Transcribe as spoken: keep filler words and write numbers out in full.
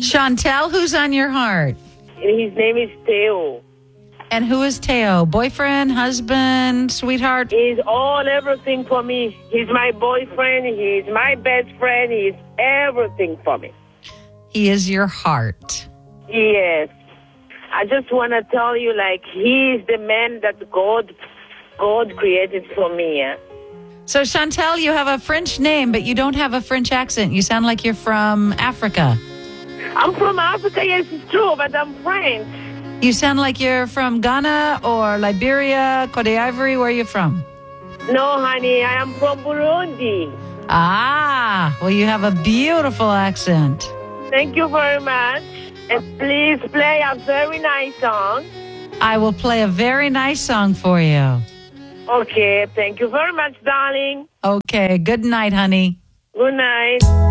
Chantel, who's on your heart? His name is Theo. And who is Teo? Boyfriend, husband, sweetheart? He's all everything for me. He's my boyfriend. He's my best friend. He's everything for me. He is your heart. Yes. I just want to tell you, like, he's the man that God, God created for me. Yeah? So, Chantel, you have a French name, but you don't have a French accent. You sound like you're from Africa. I'm from Africa, yes, it's true, but I'm French. You sound like you're from Ghana or Liberia, Cote d'Ivoire. Where are you from? No, honey, I am from Burundi. Ah, well, you have a beautiful accent. Thank you very much. And please play a very nice song. I will play a very nice song for you. Okay, thank you very much, darling. Okay, good night, honey. Good night.